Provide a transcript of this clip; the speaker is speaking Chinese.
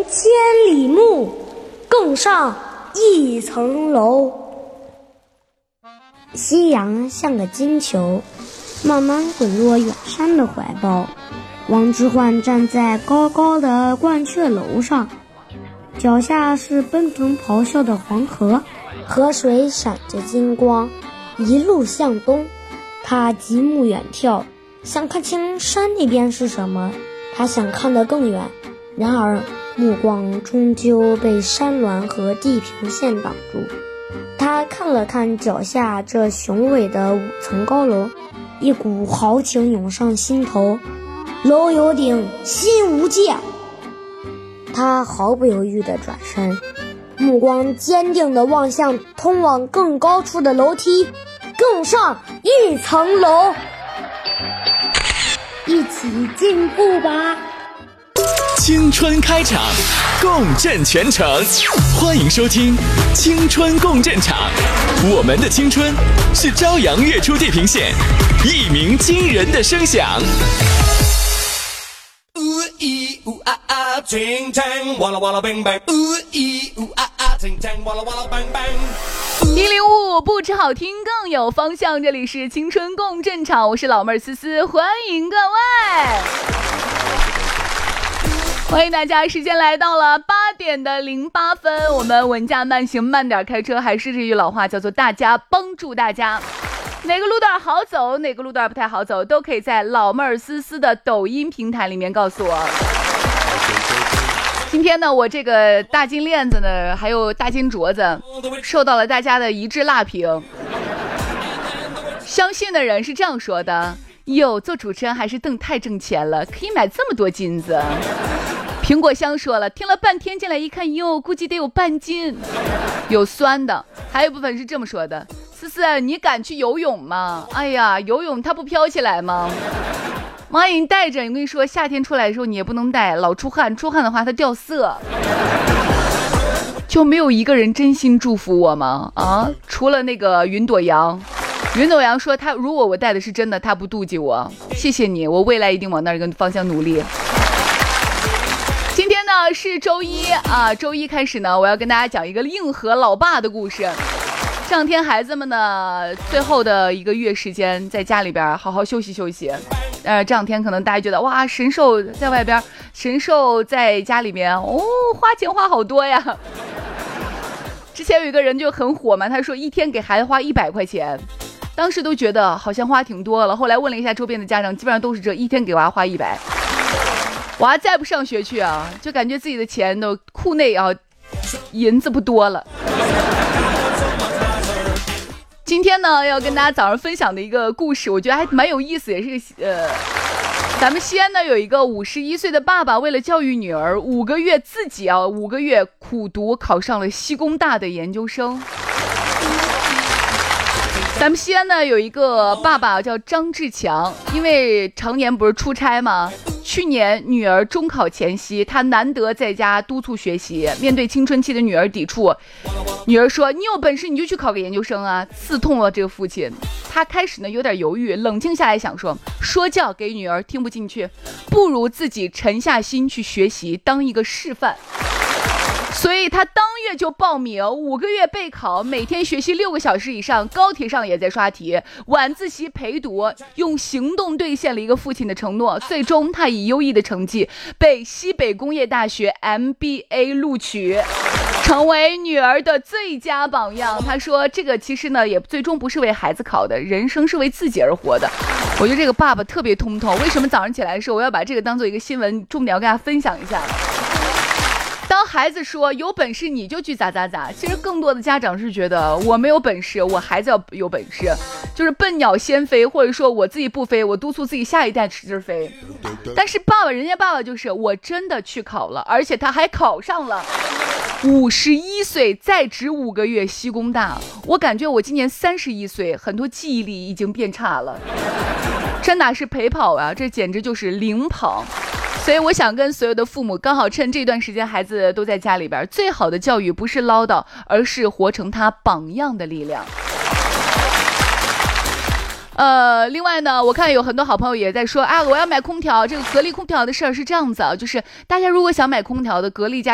千里目，更上一层楼。夕阳像个金球，慢慢滚落远山的怀抱。王之涣站在高高的鹳雀楼上，脚下是奔腾咆哮的黄河，河水闪着金光，一路向东。他极目远眺，想看清山那边是什么，他想看得更远，然而目光终究被山峦和地平线挡住。他看了看脚下这雄伟的5层高楼，一股豪情涌上心头，楼有顶，心无界。他毫不犹豫地转身，目光坚定地望向通往更高处的楼梯，更上一层楼。一起进步吧！ 青春开场，共振全城，欢迎收听青春共振场。我们的青春是朝阳跃出地平线，一鸣惊人的声响。 1055不止好听更有方向，这里是青春共振场，我是老妹儿思思，欢迎各位，欢迎大家。时间来到了8点08分，我们稳驾慢行，慢点开车，还是这句老话，叫做大家帮助大家。哪个路段好走，哪个路段不太好走，都可以在老妹儿思思的抖音平台里面告诉我。今天呢，我这个大金链子呢，还有大金镯子，受到了大家的一致辣评。相信的人是这样说的：哟，做主持人还是太挣钱了，可以买这么多金子。苹果香说了，听了半天进来一看，哟，估计得有半斤。有酸的，还有一部分是这么说的：思思，你敢去游泳吗？哎呀，游泳它不飘起来吗？妈呀，你带着，我跟你说，夏天出来的时候你也不能带，老出汗，出汗的话它掉色。就没有一个人真心祝福我吗？啊，除了那个云朵阳。云朵阳说，如果我带的是真的，他不妒忌我。谢谢你，我未来一定往那个方向努力。今天呢是周一啊，周一开始呢，我要跟大家讲一个硬核老爸的故事。这两天孩子们呢，最后的1个月时间在家里边好好休息休息。这两天可能大家觉得哇，神兽在外边，神兽在家里面，哦，花钱花好多呀。之前有一个人就很火嘛，他说一天给孩子花100块钱，当时都觉得好像花挺多了。后来问了一下周边的家长，基本上都是这一天给娃花100。娃再不上学去啊，就感觉自己的钱都库内啊银子不多了。今天呢，要跟大家早上分享的一个故事，我觉得还蛮有意思，也是咱们西安呢有一个51岁的爸爸，为了教育女儿，5个月自己5个月苦读，考上了西工大的研究生。咱们西安呢有一个爸爸叫张志强，因为常年不是出差吗？去年女儿中考前夕，他难得在家督促学习，面对青春期的女儿抵触，女儿说：“你有本事你就去考个研究生啊！”刺痛了这个父亲。他开始呢有点犹豫，冷静下来想说教给女儿听不进去，不如自己沉下心去学习，当一个示范。所以他当月就报名5个月备考，每天学习6个小时以上，高铁上也在刷题，晚自习陪读，用行动兑现了一个父亲的承诺。最终他以优异的成绩被西北工业大学 MBA 录取，成为女儿的最佳榜样。他说这个其实呢也最终不是为孩子考的，人生是为自己而活的。我觉得这个爸爸特别通透。为什么早上起来的时候我要把这个当做一个新闻重点要跟大家分享一下？当孩子说有本事你就去咋，其实更多的家长是觉得我没有本事，我孩子要有本事，就是笨鸟先飞，或者说我自己不飞，我督促自己下一代使劲飞。但是人家爸爸就是我真的去考了，而且他还考上了，51岁在职5个月西工大。我感觉我今年31岁，很多记忆力已经变差了，真的是陪跑啊，这简直就是领跑。所以我想跟所有的父母，刚好趁这段时间孩子都在家里边，最好的教育不是唠叨，而是活成他榜样的力量。另外呢，我看有很多好朋友也在说啊，我要买空调。这个格力空调的事儿是这样子啊，就是大家如果想买空调的，格力家